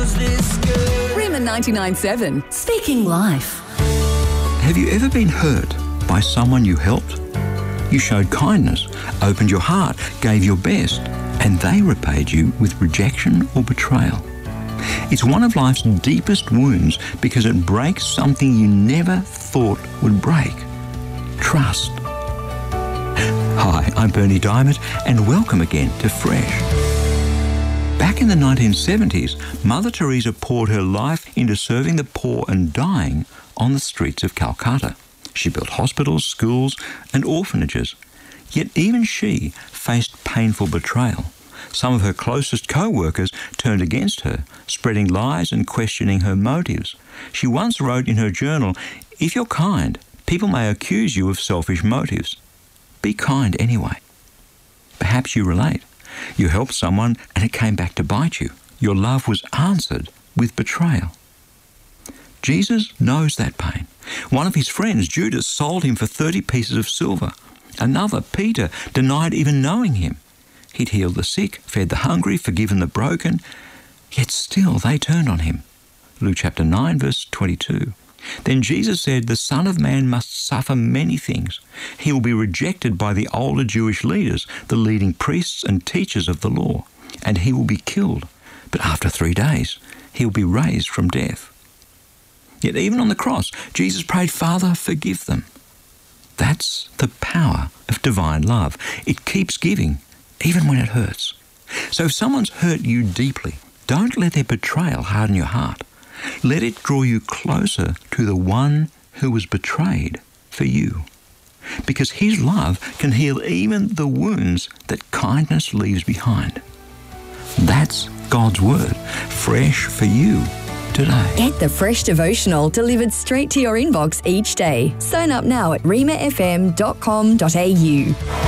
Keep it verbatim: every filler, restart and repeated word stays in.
Rima ninety-nine point seven, speaking life. Have you ever been hurt by someone you helped? You showed kindness, opened your heart, gave your best, and they repaid you with rejection or betrayal. It's one of life's deepest wounds because it breaks something you never thought would break. Trust. Hi, I'm Bernie Diamond, and welcome again to Fresh. Back in the nineteen seventies, Mother Teresa poured her life into serving the poor and dying on the streets of Calcutta. She built hospitals, schools, and orphanages. Yet even she faced painful betrayal. Some of her closest co-workers turned against her, spreading lies and questioning her motives. She once wrote in her journal, "If you're kind, people may accuse you of selfish motives. Be kind anyway." Perhaps you relate. You helped someone and it came back to bite you. Your love was answered with betrayal. Jesus knows that pain. One of his friends, Judas, sold him for thirty pieces of silver. Another, Peter, denied even knowing him. He'd healed the sick, fed the hungry, forgiven the broken, yet still they turned on him. Luke chapter nine, verse twenty-two. Then Jesus said, "The Son of Man must suffer many things. He will be rejected by the older Jewish leaders, the leading priests and teachers of the law, and he will be killed. But after three days, he will be raised from death." Yet even on the cross, Jesus prayed, "Father, forgive them." That's the power of divine love. It keeps giving, even when it hurts. So if someone's hurt you deeply, don't let their betrayal harden your heart. Let it draw you closer to the one who was betrayed for you. Because his love can heal even the wounds that kindness leaves behind. That's God's word, fresh for you today. Get the Fresh Devotional delivered straight to your inbox each day. Sign up now at rima f m dot com dot a u.